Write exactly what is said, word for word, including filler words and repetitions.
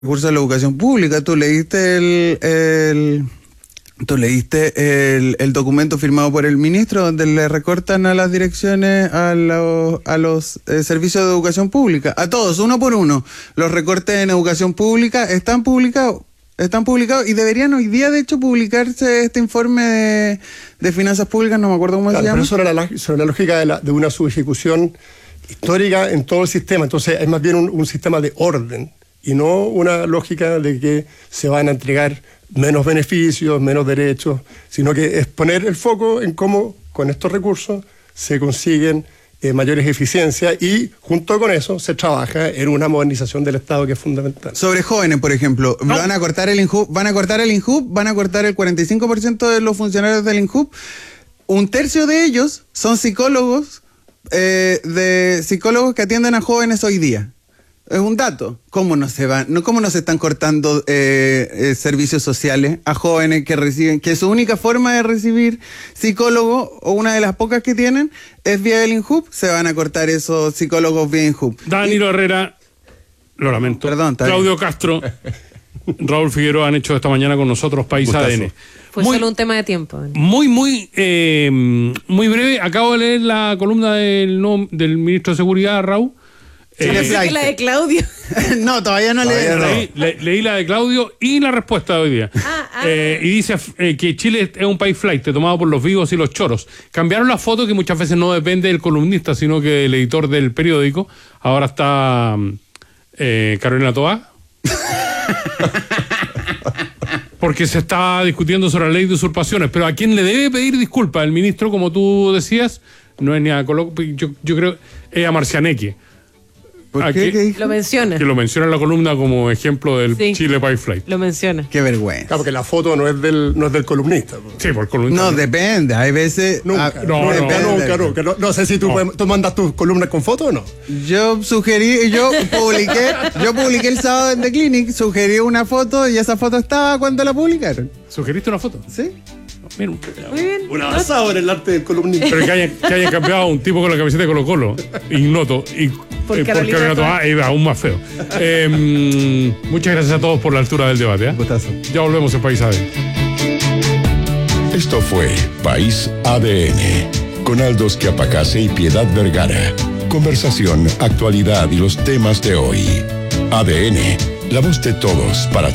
Recurso de la educación pública. Tú leíste el, el tú leíste el, el documento firmado por el ministro donde le recortan a las direcciones a los, a los eh, servicios de educación pública, a todos, uno por uno. Los recortes en educación pública están publicados, están publicados y deberían hoy día de hecho publicarse este informe de, de finanzas públicas, no me acuerdo cómo claro, se llama. Pero sobre la, sobre la lógica de, la, de una subejecución histórica en todo el sistema, entonces es más bien un, un sistema de orden y no una lógica de que se van a entregar menos beneficios, menos derechos, sino que es poner el foco en cómo con estos recursos se consiguen eh, mayores eficiencias y junto con eso se trabaja en una modernización del Estado que es fundamental. Sobre jóvenes, por ejemplo, no. van a cortar el INJUB, van a cortar el INJUB, van a cortar el cuarenta y cinco por ciento de los funcionarios del INJUB. Un tercio de ellos son psicólogos, eh, de psicólogos que atienden a jóvenes hoy día. Es un dato. ¿Cómo no se van? No, ¿Cómo no se están cortando eh, eh, servicios sociales a jóvenes que reciben, que su única forma de recibir psicólogo, o una de las pocas que tienen, es vía el INJUB? Se van a cortar esos psicólogos vía INJUB. Danilo y, Herrera, lo lamento. Perdón, Claudio Castro, Raúl Figueroa han hecho esta mañana con nosotros País Gustazo. A D N. Fue muy, solo un tema de tiempo. Muy, muy, eh, muy breve. Acabo de leer la columna del, no, del ministro de Seguridad, Raúl. Sí, eh, la de Claudio. No, todavía no leí. Leí, le, leí la de Claudio y la respuesta de hoy día. Ah, ah. Eh, y dice eh, que Chile es un país flight, tomado por los vivos y los choros. Cambiaron la foto, que muchas veces no depende del columnista, sino que del editor del periódico. Ahora está eh, Carolina Toá. Porque se está discutiendo sobre la ley de usurpaciones. Pero a quien le debe pedir disculpas el ministro, como tú decías, no es ni a Colo, yo, yo creo es a Marcianeque. ¿Por qué? ¿Qué dijo? Lo menciona. Que lo menciona en la columna como ejemplo del sí, Chile Pie Flight. Lo menciona. Qué vergüenza. Claro, porque la foto no es del, no es del columnista. Sí, por el columnista. No, depende. Hay veces... Nunca, ah, no, no, depende. nunca, nunca. No, no sé si tú, No. puedes, tú mandas tus columnas con foto o no. Yo sugerí, yo publiqué, yo publiqué el sábado en The Clinic, sugerí una foto y esa foto estaba cuando la publicaron. ¿Sugeriste una foto? ¿Sí? Mira, Muy bien. Un avanzado en el arte del columnista. pero que hayan, que hayan cambiado a un tipo con la camiseta de Colo Colo, ignoto, y Por eh, Carolina Carolina Toá, es aún más feo. Eh, muchas gracias a todos por la altura del debate. ¿eh? Gustazo. Ya volvemos en País A D N. Esto fue País A D N, con Aldos Quiapacase y Piedad Vergara. Conversación, actualidad y los temas de hoy. A D N, la voz de todos para